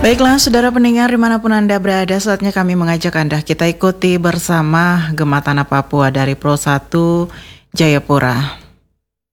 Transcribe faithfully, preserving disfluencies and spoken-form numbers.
Baiklah, saudara pendengar dimanapun Anda berada, saatnya kami mengajak Anda kita ikuti bersama Gema Tanah Papua dari Pro satu Jayapura.